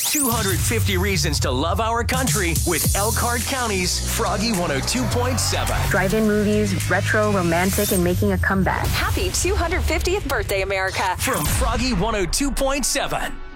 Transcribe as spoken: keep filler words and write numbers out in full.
two hundred fifty Reasons to Love Our Country with Elkhart County's Froggy one oh two point seven. Drive-in movies, retro, romantic, and making a comeback. Happy two hundred fiftieth birthday, America. From Froggy one oh two point seven.